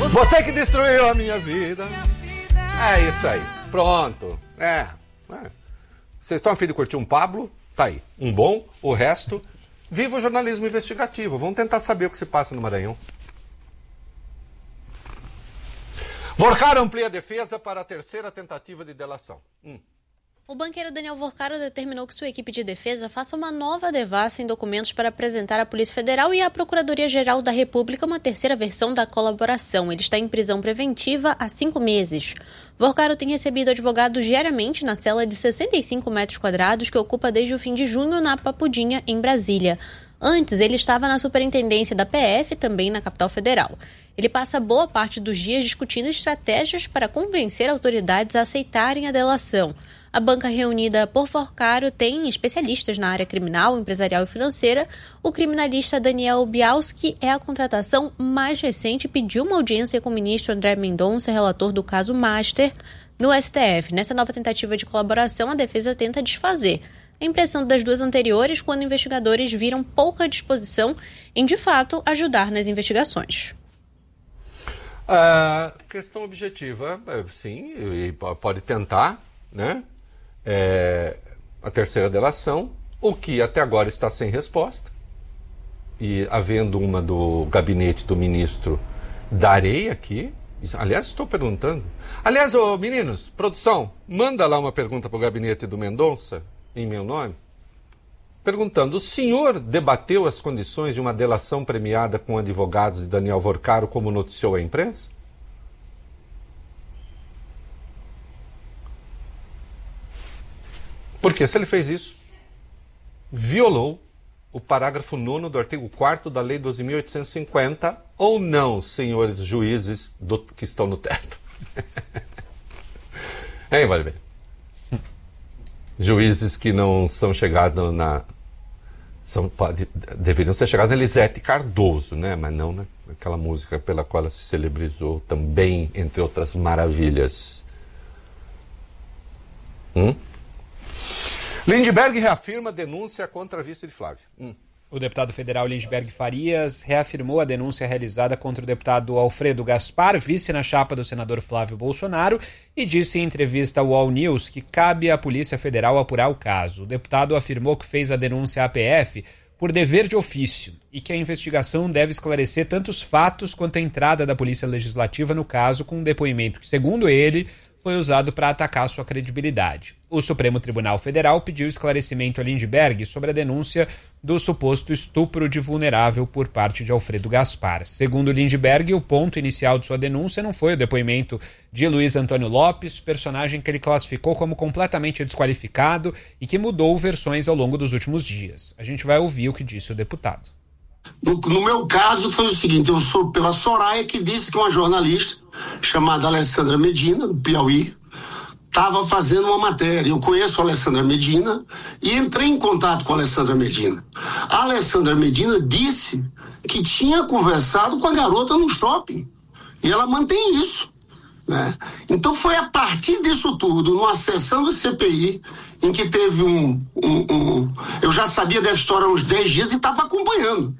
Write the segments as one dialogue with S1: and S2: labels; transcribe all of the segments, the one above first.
S1: Você que destruiu a minha vida. É isso aí. Pronto. Vocês estão a fim de curtir um Pablo? Tá aí. Um bom, o resto. Viva o jornalismo investigativo. Vamos tentar saber o que se passa no Maranhão. Vorcaro amplia a defesa para a terceira tentativa de delação.
S2: O banqueiro Daniel Vorcaro determinou que sua equipe de defesa faça uma nova devassa em documentos para apresentar à Polícia Federal e à Procuradoria-Geral da República uma terceira versão da colaboração. Ele está em prisão preventiva há 5 meses. Vorcaro tem recebido advogados diariamente na cela de 65 metros quadrados que ocupa desde o fim de junho na Papudinha, em Brasília. Antes, ele estava na superintendência da PF, também na capital federal. Ele passa boa parte dos dias discutindo estratégias para convencer autoridades a aceitarem a delação. A banca reunida por Vorcaro tem especialistas na área criminal, empresarial e financeira. O criminalista Daniel Bialski é a contratação mais recente e pediu uma audiência com o ministro André Mendonça, relator do caso Master, no STF. Nessa nova tentativa de colaboração, a defesa tenta desfazer a impressão das duas anteriores, quando investigadores viram pouca disposição em, de fato, ajudar nas investigações.
S1: Questão objetiva, sim, e pode tentar, né? A terceira delação, o que até agora está sem resposta, e havendo uma do gabinete do ministro, darei aqui. Aliás, estou perguntando. Aliás, meninos, produção, manda lá uma pergunta para o gabinete do Mendonça, em meu nome, perguntando: o senhor debateu as condições de uma delação premiada com advogados de Daniel Vorcaro, como noticiou a imprensa? Porque se ele fez isso, violou o parágrafo 9º do artigo 4º da Lei 12.850, ou não, senhores juízes que estão no teto? Hein, vale bem? Juízes que não são chegados deveriam ser chegados a Elisete Cardoso, né? Mas não, né? Aquela música pela qual ela se celebrizou também, entre outras maravilhas. Lindbergh reafirma denúncia contra a vice de Flávio.
S3: O deputado federal Lindbergh Farias reafirmou a denúncia realizada contra o deputado Alfredo Gaspar, vice na chapa do senador Flávio Bolsonaro, e disse em entrevista ao All News que cabe à Polícia Federal apurar o caso. O deputado afirmou que fez a denúncia à PF por dever de ofício e que a investigação deve esclarecer tanto os fatos quanto a entrada da Polícia Legislativa no caso, com um depoimento que, segundo ele, foi usado para atacar sua credibilidade. O Supremo Tribunal Federal pediu esclarecimento a Lindbergh sobre a denúncia do suposto estupro de vulnerável por parte de Alfredo Gaspar. Segundo Lindbergh, o ponto inicial de sua denúncia não foi o depoimento de Luiz Antônio Lopes, personagem que ele classificou como completamente desqualificado e que mudou versões ao longo dos últimos dias. A gente vai ouvir o que disse o deputado.
S4: No meu caso foi o seguinte: eu sou pela Soraya, que disse que uma jornalista chamada Alessandra Medina, do Piauí, estava fazendo uma matéria. Eu conheço a Alessandra Medina e entrei em contato com a Alessandra Medina. A Alessandra Medina disse que tinha conversado com a garota no shopping e ela mantém isso, né? Então foi a partir disso tudo, numa sessão da CPI, em que teve eu já sabia dessa história há uns 10 dias e estava acompanhando.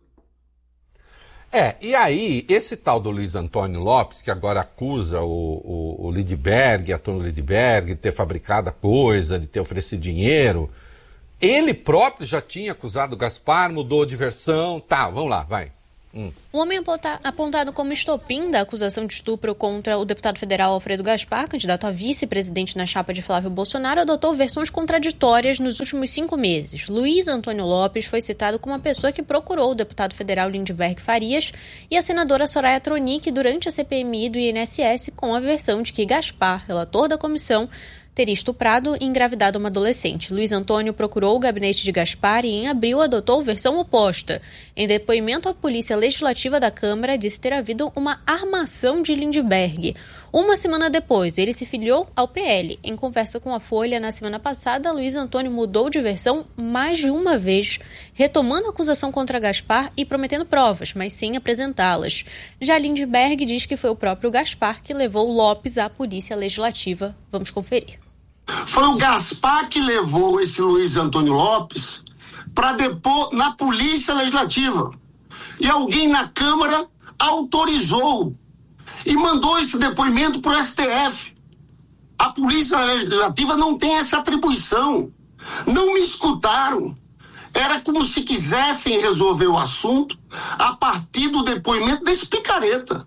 S1: E aí, esse tal do Luiz Antônio Lopes, que agora acusa o Lindbergh, Antônio Lindbergh, de ter fabricado a coisa, de ter oferecido dinheiro, ele próprio já tinha acusado o Gaspar, mudou de versão, vamos lá, vai.
S2: O homem apontado como estopim da acusação de estupro contra o deputado federal Alfredo Gaspar, candidato a vice-presidente na chapa de Flávio Bolsonaro, adotou versões contraditórias nos últimos 5 meses. Luiz Antônio Lopes foi citado como a pessoa que procurou o deputado federal Lindbergh Farias e a senadora Soraya Tronic durante a CPMI do INSS, com a versão de que Gaspar, relator da comissão, teria estuprado e engravidado uma adolescente. Luiz Antônio procurou o gabinete de Gaspar e, em abril, adotou versão oposta. Em depoimento à Polícia Legislativa da Câmara, disse ter havido uma armação de Lindbergh. Uma semana depois, ele se filiou ao PL. Em conversa com a Folha, na semana passada, Luiz Antônio mudou de versão mais de uma vez, retomando a acusação contra Gaspar e prometendo provas, mas sem apresentá-las. Já Lindbergh diz que foi o próprio Gaspar que levou Lopes à Polícia Legislativa. Vamos conferir.
S4: Foi o Gaspar que levou esse Luiz Antônio Lopes para depor na Polícia Legislativa. E alguém na Câmara autorizou e mandou esse depoimento para o STF. A Polícia Legislativa não tem essa atribuição. Não me escutaram. Era como se quisessem resolver o assunto a partir do depoimento desse picareta.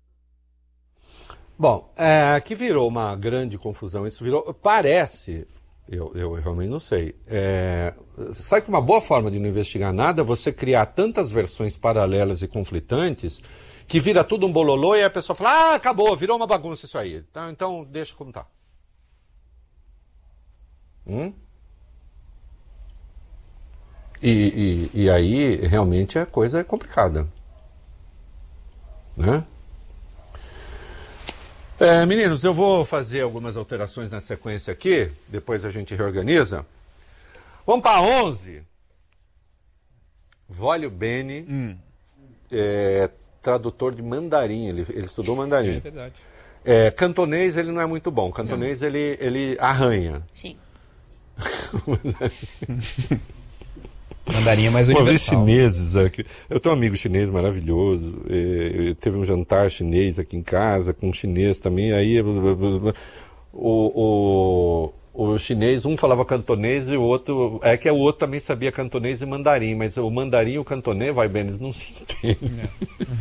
S1: Bom, aqui virou uma grande confusão. Isso virou, parece, eu realmente não sei. Sabe que uma boa forma de não investigar nada é você criar tantas versões paralelas e conflitantes que vira tudo um bololô e a pessoa fala, acabou, virou uma bagunça isso aí. Então deixa como tá. E aí realmente a coisa é complicada, né? Meninos, eu vou fazer algumas alterações na sequência aqui, depois a gente reorganiza. Vamos para 11. Vólio Bene, tradutor de mandarim, ele estudou mandarim.
S3: É verdade.
S1: Cantonês ele não é muito bom, cantonês ele arranha.
S2: Sim.
S3: Mandarim é mais
S1: Uma
S3: universal.
S1: vez chineses aqui. Eu tenho um amigo chinês maravilhoso. Teve um jantar chinês aqui em casa, com um chinês também. Aí o chinês, um falava cantonês e o outro... o outro também sabia cantonês e mandarim, mas o mandarim e o cantonês, vai bem, eles não se entendem.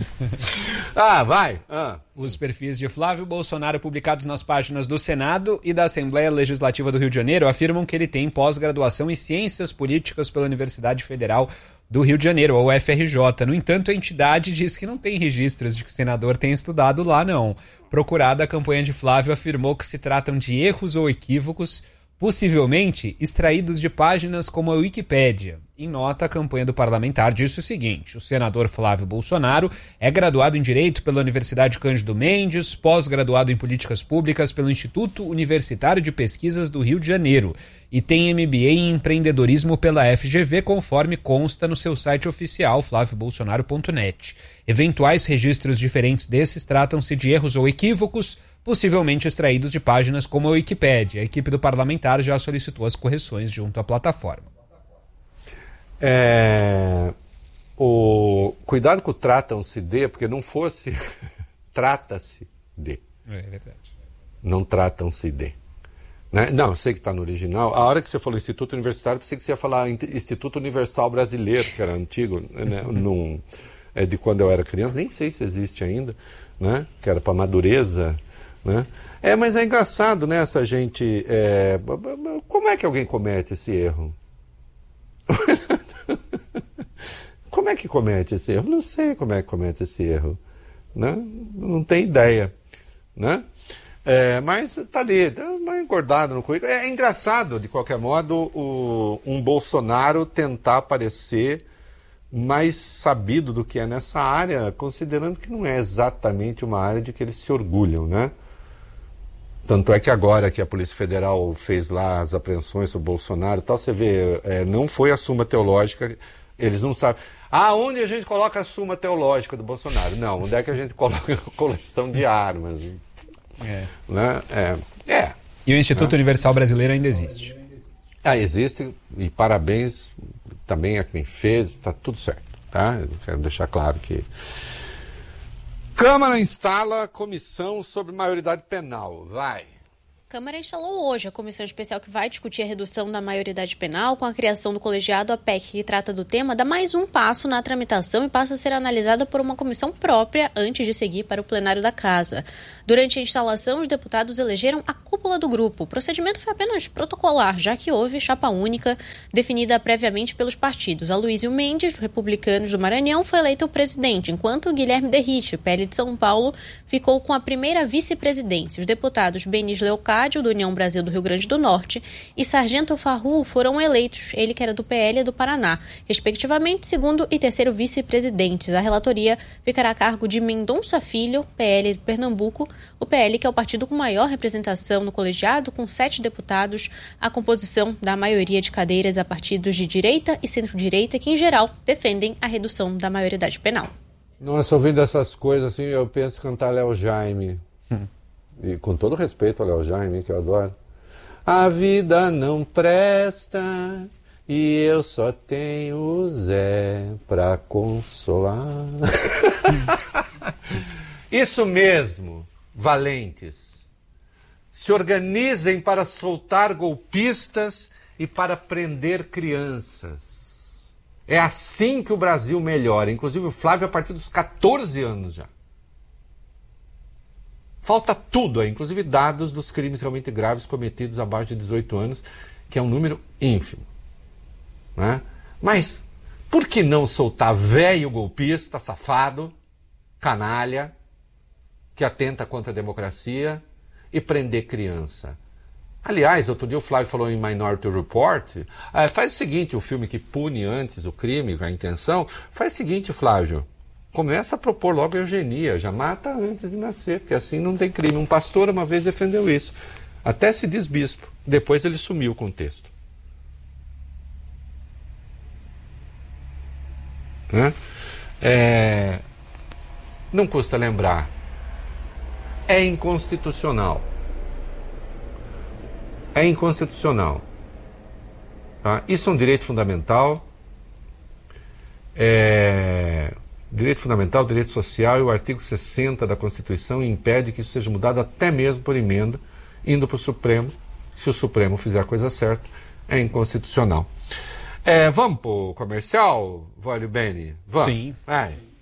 S1: Vai!
S3: Os perfis de Flávio Bolsonaro publicados nas páginas do Senado e da Assembleia Legislativa do Rio de Janeiro afirmam que ele tem pós-graduação em Ciências Políticas pela Universidade Federal do Rio de Janeiro, a UFRJ. No entanto, a entidade diz que não tem registros de que o senador tenha estudado lá, não. Procurada, a campanha de Flávio afirmou que se tratam de erros ou equívocos, possivelmente extraídos de páginas como a Wikipédia. Em nota, a campanha do parlamentar disse o seguinte: o senador Flávio Bolsonaro é graduado em Direito pela Universidade Cândido Mendes, pós-graduado em Políticas Públicas pelo Instituto Universitário de Pesquisas do Rio de Janeiro e tem MBA em Empreendedorismo pela FGV, conforme consta no seu site oficial, flaviobolsonaro.net. Eventuais registros diferentes desses tratam-se de erros ou equívocos, possivelmente extraídos de páginas como a Wikipédia. A equipe do parlamentar já solicitou as correções junto à plataforma.
S1: Cuidado com o tratam-se de, porque não fosse trata-se de.
S3: É verdade.
S1: Não tratam-se de. Né? Não, eu sei que está no original. A hora que você falou Instituto Universitário, pensei que você ia falar Instituto Universal Brasileiro, que era antigo, né? De quando eu era criança, nem sei se existe ainda, né? Que era para Madureza, né? Mas é engraçado, né? Essa gente... Como é que alguém comete esse erro? Como é que comete esse erro? Não sei como é que comete esse erro, né? Não tenho ideia, né? Mas tá ali, tá engordado no currículo. É engraçado, de qualquer modo, um Bolsonaro tentar parecer mais sabido do que é nessa área, considerando que não é exatamente uma área de que eles se orgulham, né? Tanto é que agora que a Polícia Federal fez lá as apreensões sobre o Bolsonaro e tal, você vê, não foi a Suma Teológica, eles não sabem. Onde a gente coloca a Suma Teológica do Bolsonaro? Não, onde é que a gente coloca a coleção de armas? Né?
S3: E o Instituto Universal Brasileiro ainda existe.
S1: Existe, e parabéns também a quem fez, está tudo certo, tá? Eu quero deixar claro que... Câmara instala comissão sobre maioridade penal. Vai.
S2: A Câmara instalou hoje a comissão especial que vai discutir a redução da maioridade penal. Com a criação do colegiado, a PEC que trata do tema dá mais um passo na tramitação e passa a ser analisada por uma comissão própria antes de seguir para o plenário da Casa. Durante a instalação, os deputados elegeram a cúpula do grupo. O procedimento foi apenas protocolar, já que houve chapa única definida previamente pelos partidos. Aloysio Mendes, do Republicanos do Maranhão, foi eleito o presidente, enquanto Guilherme Derrite, PL de São Paulo, ficou com a primeira vice-presidência. Os deputados Benis Leocádio, do União Brasil do Rio Grande do Norte, e Sargento Farru foram eleitos, ele que era do PL do Paraná, respectivamente segundo e terceiro vice-presidentes. A relatoria ficará a cargo de Mendonça Filho, PL de Pernambuco, o PL que é o partido com maior representação no colegiado, com 7 deputados, a composição da maioria de cadeiras a partidos de direita e centro-direita, que em geral defendem a redução da maioridade penal.
S1: Nossa, ouvindo essas coisas assim, eu penso em cantar Léo Jaime. E com todo respeito ao Léo Jaime, que eu adoro. A vida não presta e eu só tenho o Zé pra consolar. Isso mesmo, valentes. Se organizem para soltar golpistas e para prender crianças. É assim que o Brasil melhora. Inclusive o Flávio a partir dos 14 anos já. Falta tudo aí, inclusive dados dos crimes realmente graves cometidos abaixo de 18 anos, que é um número ínfimo. Né? Mas por que não soltar velho golpista, safado, canalha, que atenta contra a democracia e prender criança? Aliás, outro dia o Flávio falou em Minority Report, faz o seguinte, o filme que pune antes o crime, a intenção, faz o seguinte, Flávio, começa a propor logo a eugenia, já mata antes de nascer, porque assim não tem crime. Um pastor uma vez defendeu isso, até se diz bispo, depois ele sumiu com o texto. Não custa lembrar, é inconstitucional. É inconstitucional. Tá? Isso é um direito fundamental. Direito fundamental, direito social, e o artigo 60 da Constituição impede que isso seja mudado até mesmo por emenda, indo para o Supremo. Se o Supremo fizer a coisa certa, é inconstitucional. Vamos para o comercial, Vólio Beni? Vamos.
S3: Sim.